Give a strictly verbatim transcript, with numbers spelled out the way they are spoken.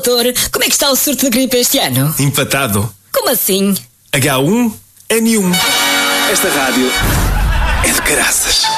doutor, como é que está o surto de gripe este ano? Empatado. Como assim? agá um N um. Esta rádio é de caraças.